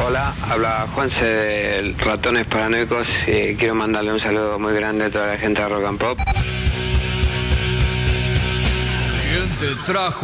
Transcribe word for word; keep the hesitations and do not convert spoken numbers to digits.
Hola, habla Juanse del Ratones Paranoicos y quiero mandarle un saludo muy grande a toda la gente de Rock and Pop. ¿Quién te trajo